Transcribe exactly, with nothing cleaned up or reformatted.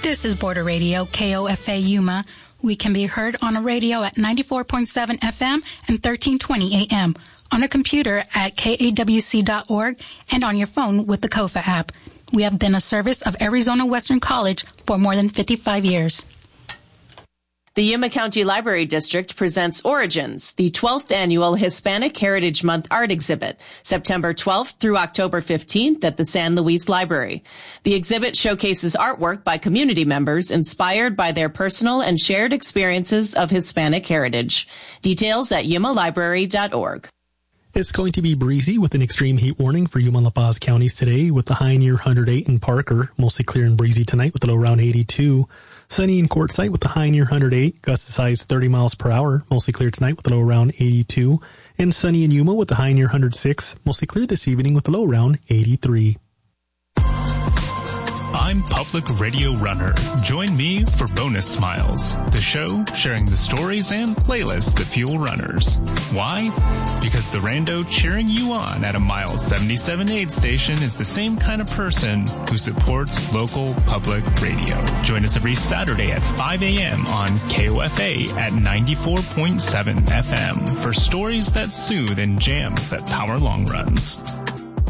This is Border Radio, K O F A Yuma. We can be heard on a radio at ninety-four point seven F M and thirteen twenty A M, on a computer at K A W C dot org, and on your phone with the Kofa app. We have been a service of Arizona Western College for more than fifty-five years. The Yuma County Library District presents Origins, the twelfth annual Hispanic Heritage Month art exhibit, September twelfth through October fifteenth at the San Luis Library. The exhibit showcases artwork by community members inspired by their personal and shared experiences of Hispanic heritage. Details at yuma library dot org. It's going to be breezy with an extreme heat warning for Yuma and La Paz counties today, with the high near one hundred eight in Parker, mostly clear and breezy tonight with the low around eighty-two. Sunny in Quartzsite with the high near one hundred eight, gusts as high as thirty miles per hour, mostly clear tonight with the low around eighty-two. And sunny in Yuma with the high near one hundred six, mostly clear this evening with the low around eighty-three. I'm Public Radio Runner. Join me for Bonus Smiles, the show sharing the stories and playlists that fuel runners. Why? Because the rando cheering you on at a mile seventy-seven aid station is the same kind of person who supports local public radio. Join us every Saturday at five A M on K O F A at ninety-four point seven F M for stories that soothe and jams that power long runs.